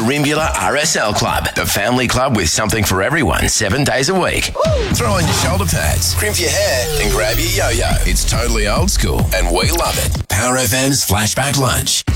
Rimbula RSL Club, the family club with something for everyone 7 days a week. Throw on your shoulder pads, crimp your hair, and grab your yo-yo. It's totally old school, and we love it. Power FM's Flashback Lunch.